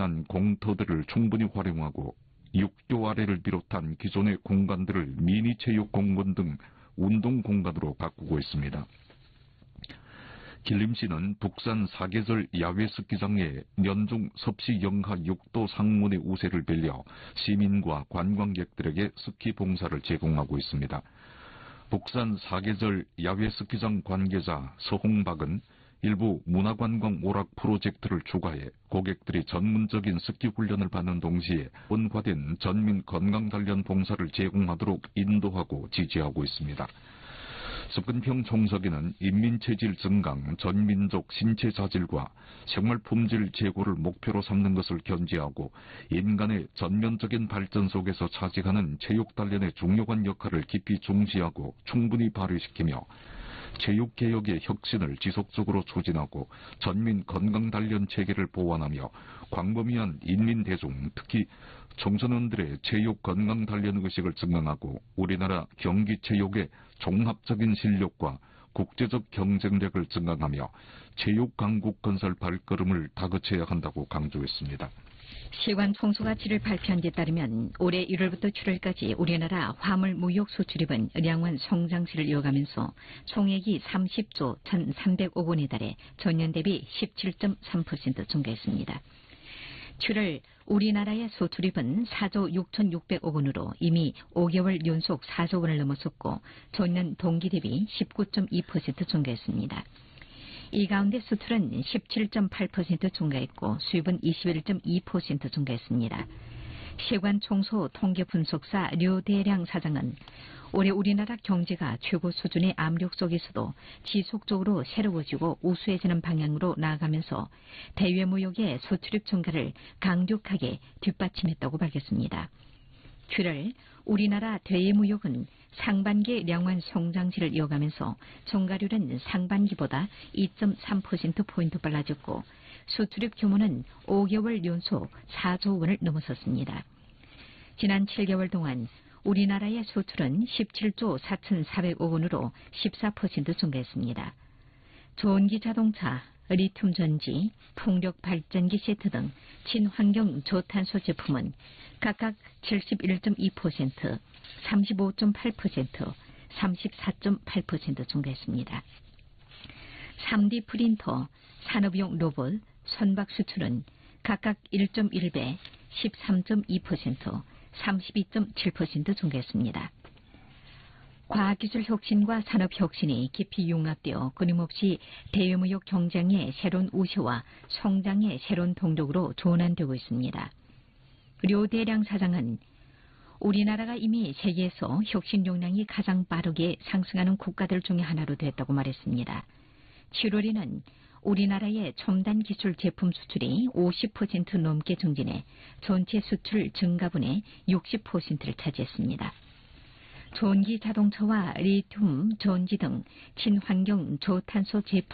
가능한 공터들을 충분히 활용하고 육교 아래를 비롯한 기존의 공간들을 미니체육 공원 등 운동 공간으로 바꾸고 있습니다. 길림시는 북산 사계절 야외 스키장에 연중 섭씨 영하 6도 상온의 우세를 빌려 시민과 관광객들에게 스키 봉사를 제공하고 있습니다. 북산 사계절 야외 스키장 관계자 서홍박은 일부 문화관광 오락 프로젝트를 추가해 고객들이 전문적인 스키 훈련을 받는 동시에 원화된 전민 건강단련 봉사를 제공하도록 인도하고 지지하고 있습니다. 석근평 총서기는 인민체질 증강, 전민족 신체 자질과 생활 품질 제고를 목표로 삼는 것을 견지하고 인간의 전면적인 발전 속에서 차지하는 체육단련의 중요한 역할을 깊이 중시하고 충분히 발휘시키며 체육개혁의 혁신을 지속적으로 추진하고 전민 건강단련 체계를 보완하며 광범위한 인민대중, 특히 청소년들의 체육 건강단련 의식을 증강하고 우리나라 경기체육의 종합적인 실력과 국제적 경쟁력을 증강하며 체육강국 건설 발걸음을 다그쳐야 한다고 강조했습니다. 시관 총수가 7일 발표한 데 따르면 올해 1월부터 7월까지 우리나라 화물 무역 수출입은 량환 성장세를 이어가면서 총액이 30조 1,300억 원에 달해 전년 대비 17.3% 증가했습니다. 7월 우리나라의 수출입은 4조 6,600억 원으로 이미 5개월 연속 4조 원을 넘어섰고 전년 동기 대비 19.2% 증가했습니다. 이 가운데 수출은 17.8% 증가했고 수입은 21.2% 증가했습니다. 시관 총수 통계분석사 류대량 사장은 올해 우리나라 경제가 최고 수준의 압력 속에서도 지속적으로 새로워지고 우수해지는 방향으로 나아가면서 대외무역의 수출입 증가를 강력하게 뒷받침했다고 밝혔습니다. 7월 우리나라 대외무역은 상반기 량환 성장세를 이어가면서 증가율은 상반기보다 2.3%포인트 빨라졌고 수출입 규모는 5개월 연속 4조 원을 넘어섰습니다. 지난 7개월 동안 우리나라의 수출은 17조 4,400억 원으로 14% 증가했습니다. 전기 자동차, 리튬 전지, 풍력 발전기 세트 등 친환경 저탄소 제품은 각각 71.2%, 35.8%, 34.8% 증가했습니다. 3D 프린터, 산업용 로봇, 선박 수출은 각각 1.1배, 13.2%, 32.7% 증가했습니다. 과학기술 혁신과 산업 혁신이 깊이 융합되어 끊임없이 대외무역 경쟁의 새로운 우세와 성장의 새로운 동력으로 전환되고 있습니다. 류대량 사장은 우리나라가 이미 세계에서 혁신 역량이 가장 빠르게 상승하는 국가들 중에 하나로 됐다고 말했습니다. 7월에는 우리나라의 첨단 기술 제품 수출이 50% 넘게 증진해 전체 수출 증가분의 60%를 차지했습니다. 전기 자동차와 리튬 전지 등 친환경 저탄소 제품